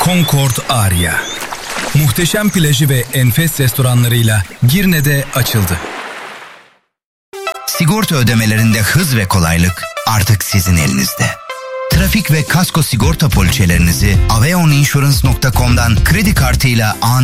Concord Aria. Muhteşem plajı ve enfes restoranlarıyla Girne'de açıldı. Sigorta ödemelerinde hız ve kolaylık artık sizin elinizde. Trafik ve kasko sigorta poliçelerinizi aveoninsurance.com'dan kredi kartıyla anında